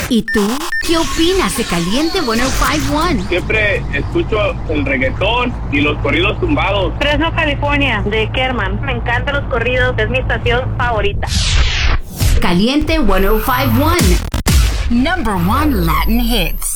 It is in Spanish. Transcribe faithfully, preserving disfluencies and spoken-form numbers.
¿Y tú? ¿Qué opinas de Caliente ciento cincuenta y uno? Siempre escucho el reggaetón y los corridos tumbados. Fresno, California, de Kerman. Me encantan los corridos, es mi estación favorita. Caliente ciento cincuenta y uno. Number one Latin hits.